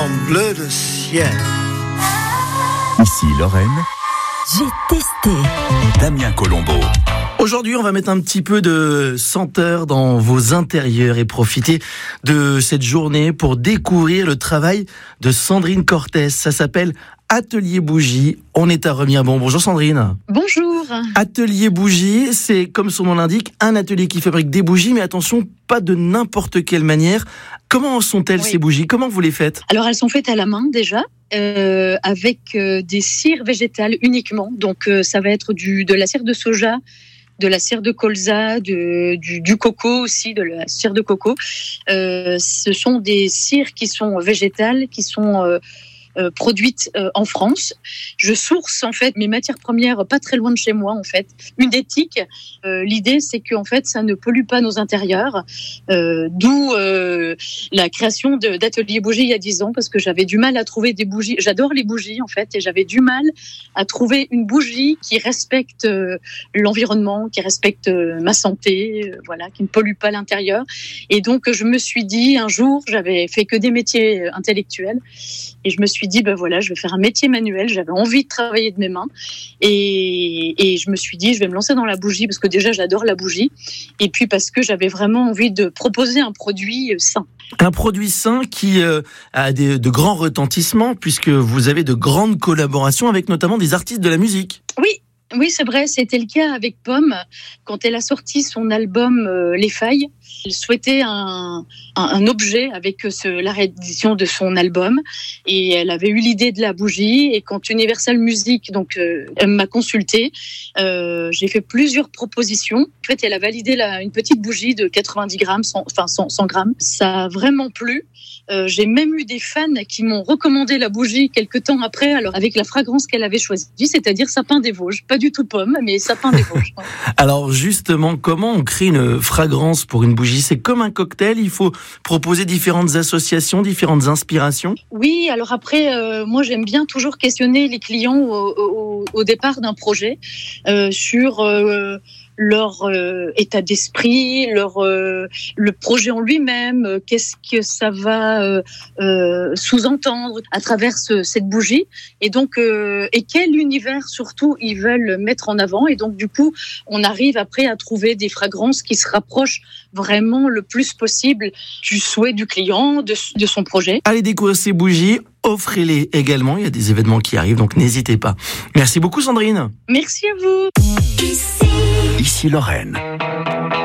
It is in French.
en bleu de ciel. Ici Lorraine, J'ai testé. Damien Colombo. Aujourd'hui, on va mettre un petit peu de senteur dans vos intérieurs et profiter de cette journée pour découvrir le travail de Sandrine Cortès. Ça s'appelle Atelier Bougie. On est à Remiremont. Bonjour Sandrine. Bonjour. Atelier Bougie, c'est comme son nom l'indique, un atelier qui fabrique des bougies, mais attention, pas de n'importe quelle manière. Comment sont-elles ces bougies ? Comment vous les faites ? Alors elles sont faites à la main déjà, avec des cires végétales uniquement. Donc ça va être de la cire de soja, de la cire de colza, du coco aussi, de la cire de coco. Ce sont des cires qui sont végétales, qui sont produites en France. Je source en fait mes matières premières pas très loin de chez moi en fait. Une éthique. L'idée c'est que en fait ça ne pollue pas nos intérieurs. D'où la création d'Atelier Bougie il y a 10 ans parce que j'avais du mal à trouver des bougies. J'adore les bougies en fait et j'avais du mal à trouver une bougie qui respecte l'environnement, qui respecte ma santé, voilà, qui ne pollue pas l'intérieur. Et donc je me suis dit un jour, j'avais fait que des métiers intellectuels et je me suis dit ben voilà, je vais faire un métier manuel. J'avais envie de travailler de mes mains et je me suis dit je vais me lancer dans la bougie parce que déjà j'adore la bougie et puis parce que j'avais vraiment envie de proposer un produit sain. Un produit sain qui a de grands retentissements puisque vous avez de grandes collaborations avec notamment des artistes de la musique. Oui, c'est vrai, c'était le cas avec Pomme. Quand elle a sorti son album Les Failles, elle souhaitait un objet avec la réédition de son album et elle avait eu l'idée de la bougie et quand Universal Music elle m'a consultée, j'ai fait plusieurs propositions. En fait, elle a validé une petite bougie de 90 grammes, 100 grammes. Ça a vraiment plu. J'ai même eu des fans qui m'ont recommandé la bougie quelques temps après, alors avec la fragrance qu'elle avait choisie, c'est-à-dire sapin des Vosges. Pas du tout pomme, mais sapin des Vosges. Alors justement, comment on crée une fragrance pour une bougie ? C'est comme un cocktail, il faut proposer différentes associations, différentes inspirations ? Oui, alors après, moi j'aime bien toujours questionner les clients au départ d'un projet sur leur état d'esprit, le projet en lui-même, qu'est-ce que ça va sous-entendre à travers cette bougie, et donc et quel univers surtout ils veulent mettre en avant, et donc du coup on arrive après à trouver des fragrances qui se rapprochent vraiment le plus possible du souhait du client, de son projet. Allez découvrir ces bougies, offrez-les également, il y a des événements qui arrivent, donc n'hésitez pas. Merci beaucoup Sandrine. Merci à vous. Ici Lorraine.